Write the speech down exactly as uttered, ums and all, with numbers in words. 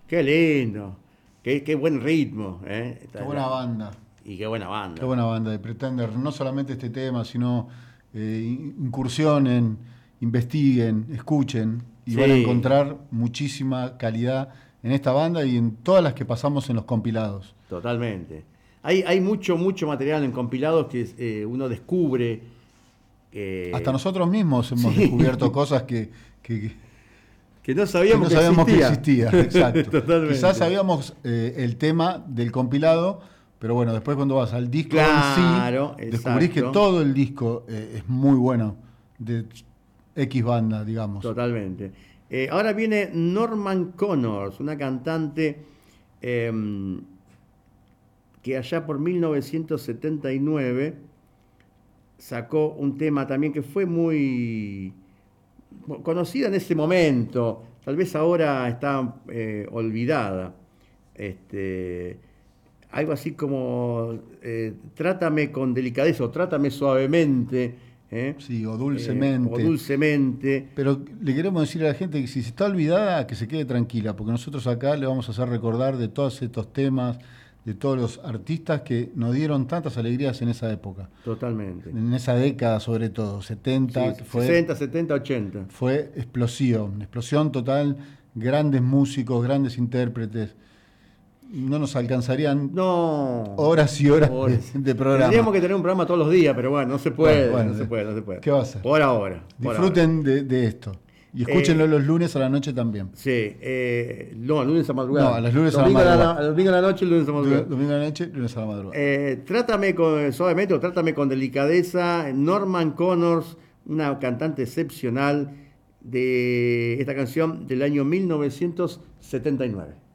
Qué lindo. Qué, qué buen ritmo. ¿eh? Qué buena banda. Y qué buena Qué banda. buena banda de Pretender. No solamente este tema, sino eh, incursionen, investiguen, escuchen y van a Sí, encontrar muchísima calidad en esta banda y en todas las que pasamos en los compilados. totalmente. Hay, hay mucho, mucho material en compilados que eh, uno descubre. Hasta eh, nosotros mismos hemos descubierto sí, cosas que, que, que no que sabíamos no que sabíamos que existía. existía, exacto. Quizás Totalmente. sabíamos eh, el tema del compilado, pero bueno, después cuando vas al disco en sí, Claro, descubrís que exacto. todo el disco eh, es muy bueno, de X banda, digamos. Totalmente. Eh, ahora viene Norman Connors, una cantante eh, que allá por mil novecientos setenta y nueve sacó un tema también que fue muy conocida en ese momento, tal vez ahora está eh, olvidada. Este, algo así como eh, trátame con delicadeza o trátame suavemente, ¿eh? Sí, o Eh, o dulcemente. dulcemente. Pero le queremos decir a la gente que si se está olvidada, que se quede tranquila, porque nosotros acá le vamos a hacer recordar de todos estos temas, de todos los artistas que nos dieron tantas alegrías en esa época, Totalmente. en esa década sobre todo, Sí, setenta, que fue, sesenta, setenta, ochenta. fue explosión, explosión total, grandes músicos, grandes intérpretes. No nos alcanzarían No, horas y horas ahora de, sí. de programa. Tendríamos que tener un programa todos los días, pero bueno, no se Bueno, puede, no bueno, se de- puede, no se puede. ¿qué va a ser? Por ahora, por ahora. Disfruten de, de esto. Y escúchenlo Eh, los lunes a la noche también. sí, eh, no, lunes a No, a madrugada. los lunes a la Domingo a la, madrugada. no- domingo a la noche, lunes a Du- madrugada. Domingo a la noche, lunes a la madrugada. Eh, trátame con, suavemente o trátame con delicadeza. Norman Connors, una cantante excepcional de esta canción del año mil novecientos setenta y nueve.